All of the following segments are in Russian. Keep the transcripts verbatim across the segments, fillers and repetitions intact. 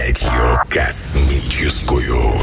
Космическую.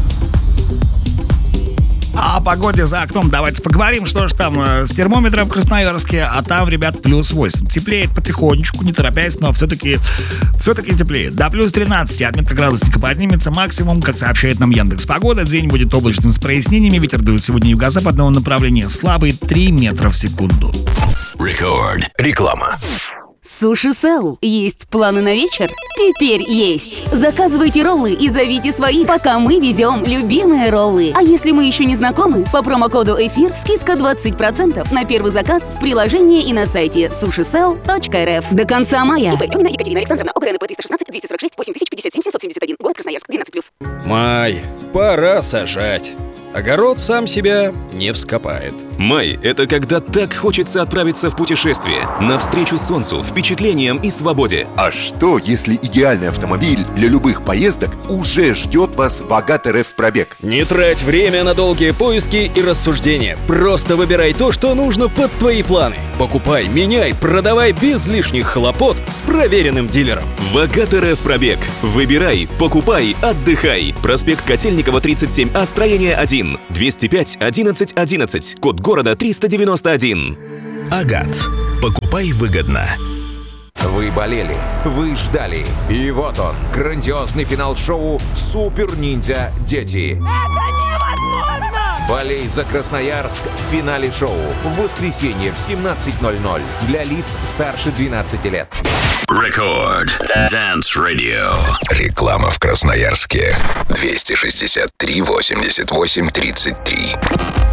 А о погоде за окном давайте поговорим. Что ж там э, с термометром в Красноярске, а там, ребят, плюс восемь. Теплеет потихонечку, не торопясь, но все-таки все-таки теплеет. До плюс тринадцати отметка градусника поднимется. Максимум, как сообщает нам Яндекс.Погода, день будет облачным с прояснениями. Ветер дует сегодня юго-западного направления слабый, три метра в секунду. Рекорд. Реклама. Суши Сел. Есть планы на вечер? Теперь есть. Заказывайте роллы и зовите своих, пока мы везем любимые роллы. А если мы еще не знакомы, по промокоду «Эфир» скидка двадцать процентов на первый заказ в приложении и на сайте суши сел точка эр эф. До конца мая. ИП Тюмина Екатерина Александровна, ОГРНП триста шестнадцать двести сорок шесть восемь тысяч пятьдесят семь семьсот семьдесят один. Город Красноярск, двенадцать плюс. Май, пора сажать. Огород сам себя не вскопает. Май – это когда так хочется отправиться в путешествие, навстречу солнцу, впечатлениям и свободе. А что, если идеальный автомобиль для любых поездок уже ждет вас в Агат эр эф пробег? Не трать время на долгие поиски и рассуждения. Просто выбирай то, что нужно под твои планы. Покупай, меняй, продавай без лишних хлопот с проверенным дилером. В Агат эр эф пробег. Выбирай, покупай, отдыхай. Проспект Котельникова, тридцать семь А, строение один. двести пять одиннадцать одиннадцать. Код города триста девяносто один. Агат. Покупай выгодно. Вы болели, вы ждали. И вот он, грандиозный финал шоу «Супер Ниндзя Дети». Это невозможно! Болей за Красноярск в финале шоу в воскресенье в семнадцать ноль ноль для лиц старше двенадцати лет. Рекорд. Dance Radio. Реклама в Красноярске. двести шестьдесят три восемьдесят восемь тридцать три.